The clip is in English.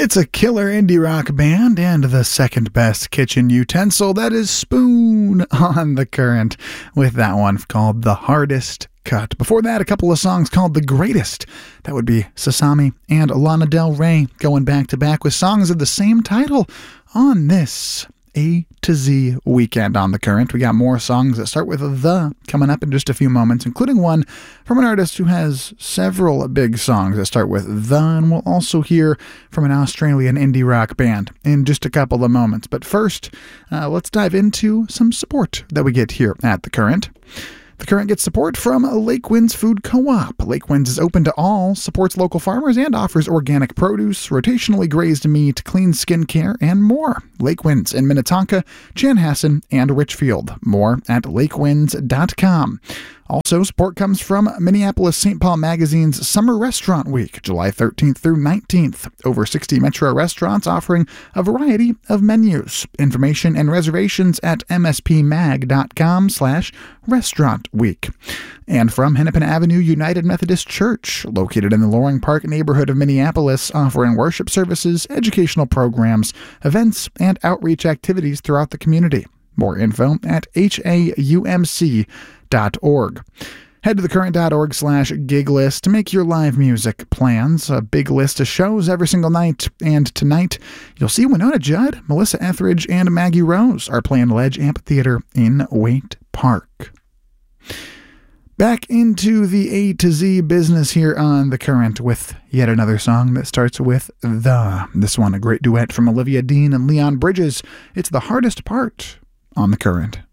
It's a killer indie rock band and the second best kitchen utensil. That is Spoon on The Current with that one called The Hardest Cut. Before that, a couple of songs called The Greatest. That would be Sasami and Lana Del Rey going back to back with songs of the same title on this A to Z weekend on The Current. We got more songs that start with The coming up in just a few moments, including one from an artist who has several big songs that start with The, and we'll also hear from an Australian indie rock band in just a couple of moments. But first, let's dive into some support that we get here at The Current. The Current gets support from Lake Winds Food Co-op. Lake Winds is open to all, supports local farmers, and offers organic produce, rotationally grazed meat, clean skincare, and more. Lake Winds in Minnetonka, Chanhassen, and Richfield. More at lakewinds.com. Also, support comes from Minneapolis-St. Paul Magazine's Summer Restaurant Week, July 13th through 19th. Over 60 Metro restaurants offering a variety of menus. Information and reservations at mspmag.com/restaurant week. And from Hennepin Avenue United Methodist Church, located in the Loring Park neighborhood of Minneapolis, offering worship services, educational programs, events, and outreach activities throughout the community. More info at haumc.org. Head to thecurrent.org/gig list to make your live music plans. A big list of shows every single night. And tonight, you'll see Winona Judd, Melissa Etheridge, and Maggie Rose are playing Ledge Amphitheater in Waite Park. Back into the A to Z business here on The Current with yet another song that starts with The. This one, a great duet from Olivia Dean and Leon Bridges. It's The Hardest Part on The Current.